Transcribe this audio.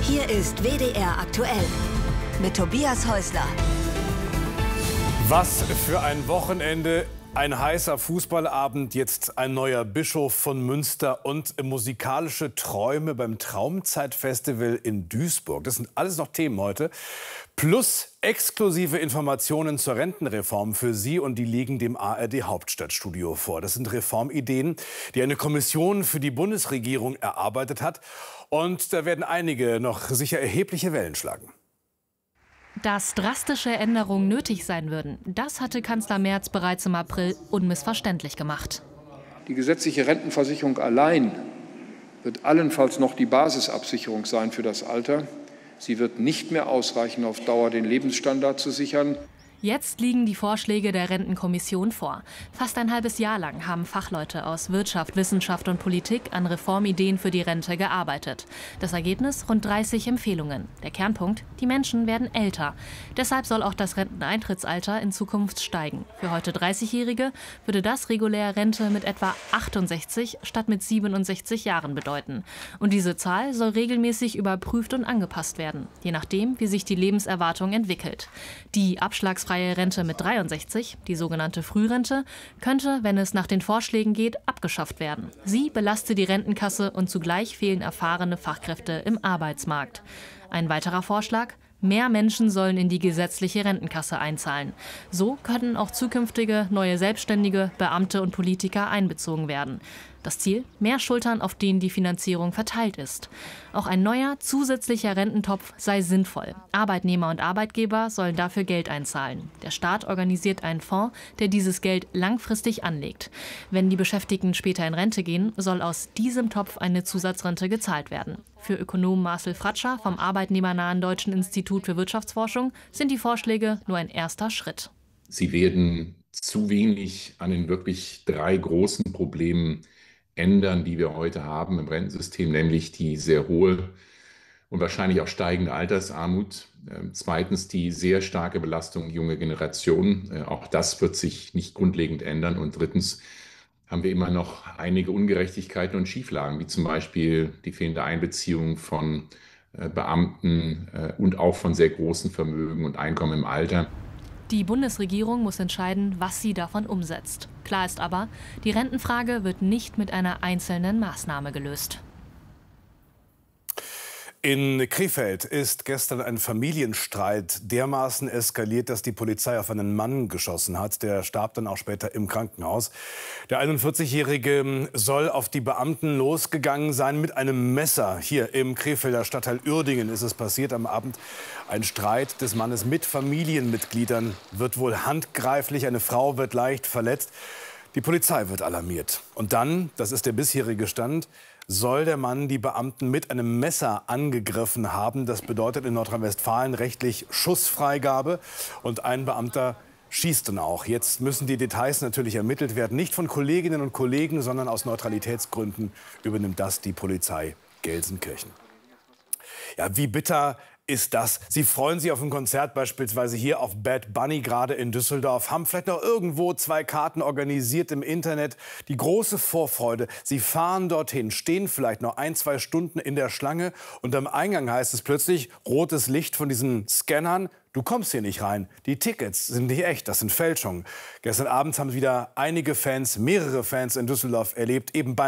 Hier ist WDR aktuell mit Tobias Häusler. Was für ein Wochenende, ein heißer Fußballabend, jetzt ein neuer Bischof von Münster und musikalische Träume beim Traumzeitfestival in Duisburg. Das sind alles noch Themen heute. Plus exklusive Informationen zur Rentenreform für Sie, und die liegen dem ARD Hauptstadtstudio vor. Das sind Reformideen, die eine Kommission für die Bundesregierung erarbeitet hat. Und da werden einige noch sicher erhebliche Wellen schlagen. Dass drastische Änderungen nötig sein würden, das hatte Kanzler Merz bereits im April unmissverständlich gemacht. Die gesetzliche Rentenversicherung allein wird allenfalls noch die Basisabsicherung sein für das Alter. Sie wird nicht mehr ausreichen, auf Dauer den Lebensstandard zu sichern. Jetzt liegen die Vorschläge der Rentenkommission vor. Fast ein halbes Jahr lang haben Fachleute aus Wirtschaft, Wissenschaft und Politik an Reformideen für die Rente gearbeitet. Das Ergebnis: rund 30 Empfehlungen. Der Kernpunkt: die Menschen werden älter. Deshalb soll auch das Renteneintrittsalter in Zukunft steigen. Für heute 30-Jährige würde das regulär Rente mit etwa 68 statt mit 67 Jahren bedeuten. Und diese Zahl soll regelmäßig überprüft und angepasst werden, je nachdem, wie sich die Lebenserwartung entwickelt. Die abschlagsfreie Rente mit 63, die sogenannte Frührente, könnte, wenn es nach den Vorschlägen geht, abgeschafft werden. Sie belastet die Rentenkasse und zugleich fehlen erfahrene Fachkräfte im Arbeitsmarkt. Ein weiterer Vorschlag: mehr Menschen sollen in die gesetzliche Rentenkasse einzahlen. So können auch zukünftige neue Selbstständige, Beamte und Politiker einbezogen werden. Das Ziel: mehr Schultern, auf denen die Finanzierung verteilt ist. Auch ein neuer, zusätzlicher Rententopf sei sinnvoll. Arbeitnehmer und Arbeitgeber sollen dafür Geld einzahlen. Der Staat organisiert einen Fonds, der dieses Geld langfristig anlegt. Wenn die Beschäftigten später in Rente gehen, soll aus diesem Topf eine Zusatzrente gezahlt werden. Für Ökonom Marcel Fratscher vom arbeitnehmernahen Deutschen Institut für Wirtschaftsforschung sind die Vorschläge nur ein erster Schritt. Sie werden zu wenig an den wirklich 3 großen Problemen ändern, die wir heute haben im Rentensystem, nämlich die sehr hohe und wahrscheinlich auch steigende Altersarmut. Zweitens die sehr starke Belastung junger Generationen. Auch das wird sich nicht grundlegend ändern. Und drittens haben wir immer noch einige Ungerechtigkeiten und Schieflagen, wie zum Beispiel die fehlende Einbeziehung von Beamten und auch von sehr großen Vermögen und Einkommen im Alter. Die Bundesregierung muss entscheiden, was sie davon umsetzt. Klar ist aber, die Rentenfrage wird nicht mit einer einzelnen Maßnahme gelöst. In Krefeld ist gestern ein Familienstreit dermaßen eskaliert, dass die Polizei auf einen Mann geschossen hat. Der starb dann auch später im Krankenhaus. Der 41-Jährige soll auf die Beamten losgegangen sein mit einem Messer. Hier im Krefelder Stadtteil Uerdingen ist es passiert am Abend. Ein Streit des Mannes mit Familienmitgliedern wird wohl handgreiflich. Eine Frau wird leicht verletzt. Die Polizei wird alarmiert. Und dann, das ist der bisherige Stand, soll der Mann die Beamten mit einem Messer angegriffen haben. Das bedeutet in Nordrhein-Westfalen rechtlich Schussfreigabe. Und ein Beamter schießt dann auch. Jetzt müssen die Details natürlich ermittelt werden. Nicht von Kolleginnen und Kollegen, sondern aus Neutralitätsgründen übernimmt das die Polizei Gelsenkirchen. Ja, wie bitter ist das? Sie freuen sich auf ein Konzert, beispielsweise hier auf Bad Bunny, gerade in Düsseldorf, haben vielleicht noch irgendwo 2 Karten organisiert im Internet. Die große Vorfreude, Sie fahren dorthin, stehen vielleicht noch 1-2 Stunden in der Schlange und am Eingang heißt es plötzlich, rotes Licht von diesen Scannern: du kommst hier nicht rein. Die Tickets sind nicht echt, das sind Fälschungen. Gestern Abend haben wieder einige Fans, mehrere Fans in Düsseldorf erlebt, eben beim